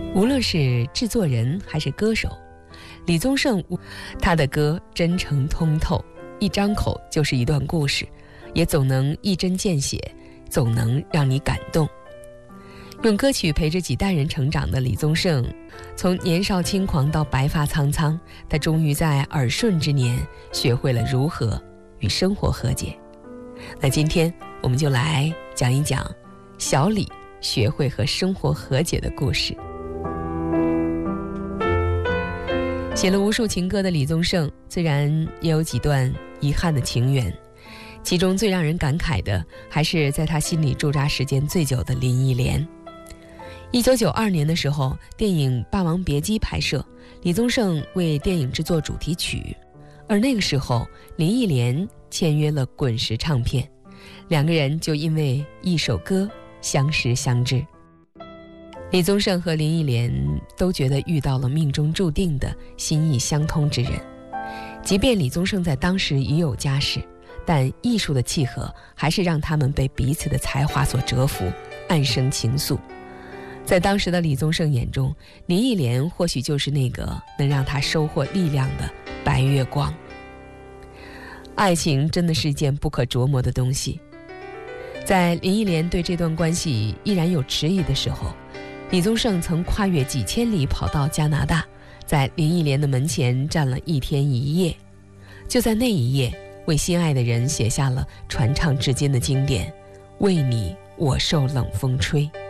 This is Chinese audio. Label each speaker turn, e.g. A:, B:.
A: 无论是制作人还是歌手，李宗盛他的歌真诚通透，一张口就是一段故事，也总能一针见血，总能让你感动。用歌曲陪着几代人成长的李宗盛，从年少轻狂到白发苍苍，他终于在耳顺之年学会了如何与生活和解。那今天我们就来讲一讲小李学会和生活和解的故事。写了无数情歌的李宗盛，虽然也有几段遗憾的情缘，其中最让人感慨的还是在他心里驻扎时间最久的林忆莲。1992年的时候，电影《霸王别姬》拍摄，李宗盛为电影制作主题曲，而那个时候林忆莲签约了滚石唱片，两个人就因为一首歌相识相知。李宗盛和林忆莲都觉得遇到了命中注定的心意相通之人，即便李宗盛在当时已有家室，但艺术的契合还是让他们被彼此的才华所折服，暗生情愫。在当时的李宗盛眼中，林忆莲或许就是那个能让他收获力量的白月光。爱情真的是一件不可琢磨的东西，在林忆莲对这段关系依然有迟疑的时候，李宗盛曾跨越几千里跑到加拿大，在林忆莲的门前站了1天1夜，就在那一夜为心爱的人写下了传唱至今的经典《为你我受冷风吹》。